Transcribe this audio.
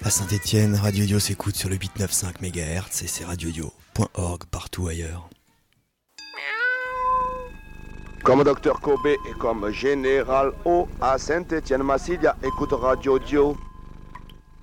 À Saint-Étienne, Radio Dio s'écoute sur le 895 MHz et c'est radiodio.org partout ailleurs. Comme Dr Kobe et comme Général O à Saint-Étienne, Massilia, écoute Radio Dio.